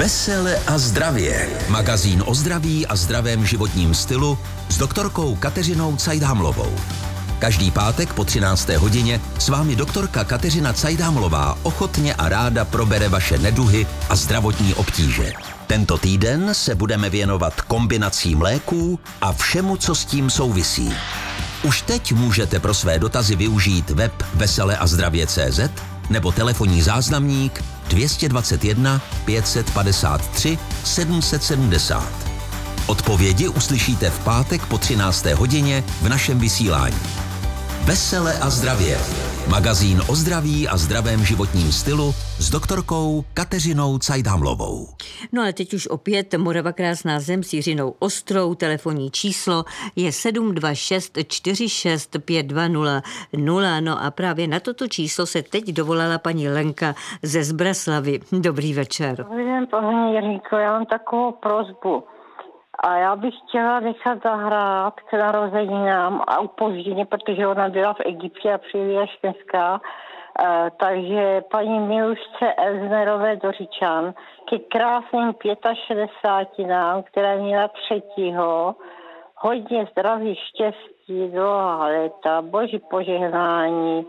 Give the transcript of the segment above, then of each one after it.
Vesele a zdravě. Magazín o zdraví a zdravém životním stylu s doktorkou Kateřinou Cajdhamlovou. Každý pátek po 13. hodině s vámi doktorka Kateřina Cajdhamlová ochotně a ráda probere vaše neduhy a zdravotní obtíže. Tento týden se budeme věnovat kombinacím léků a všemu, co s tím souvisí. Už teď můžete pro své dotazy využít web veseleazdravě.cz nebo telefonní záznamník 221 553 770. Odpovědi uslyšíte v pátek po 13. hodině v našem vysílání. Vesele a zdravě. Magazín o zdraví a zdravém životním stylu s doktorkou Kateřinou Cajdhamlovou. No ale teď už opět Morava Krásná Zem s Jiřinou Ostrou. Telefonní číslo je 726 46 5200. No a právě na toto číslo se teď dovolala paní Lenka ze Zbraslavy. Dobrý večer. Dobrý den, paní Jiřínko, já mám takovou prosbu. A já bych chtěla nechat zahrát k narozeninám a upozděně, protože ona byla v Egyptě a přijde až dneska. Takže paní Milušce Elznerové Dořičan ke krásným 65, která měla 3. hodně zdraví, štěstí, dlouhá léta, boží požehnání.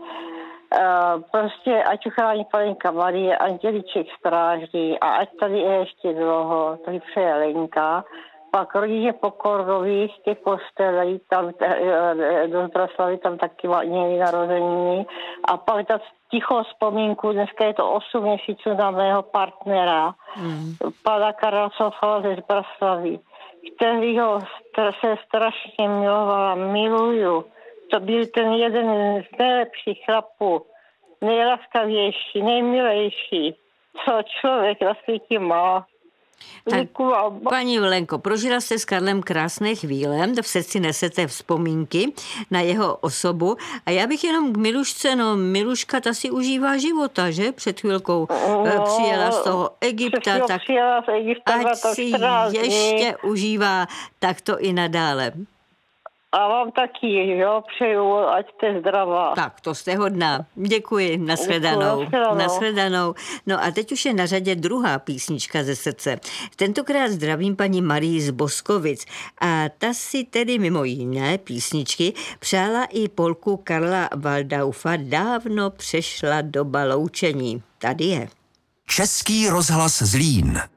Prostě ať uchrání Panenka Marie, andělíček strážný a ať tady je ještě dlouho, to je přeje Lenka. Pak rodině Pokornových, těch kostelí, tam do Zbraslavy, tam taky měli narozeniny. A pak ta tichou vzpomínku, dneska je to 8 měsíců na mého partnera, pana Karla Sofala ze Zbraslavy, kterýho se strašně milovala, miluju. To byl ten jeden z nejlepších chlapů, nejlaskavější, nejmilejší, co člověk na světě má. Tak, paní Lenko, prožila jste s Karlem krásné chvíle, v srdci nesete vzpomínky na jeho osobu a já bych jenom k Milušce, Miluška ta si užívá života, že? Před chvilkou přijela z toho Egypta, tak ať si ještě užívá takto i nadále. A vám taky, jo, přeju, ať jste zdravá. Tak, to jste hodná. Děkuji, nashledanou. No a teď už je na řadě druhá písnička ze srdce. Tentokrát zdravím paní Marii z Boskovic. A ta si tedy mimo jiné písničky přála i polku Karla Waldaufa Dávno přešla doba loučení. Tady je. Český rozhlas Zlín.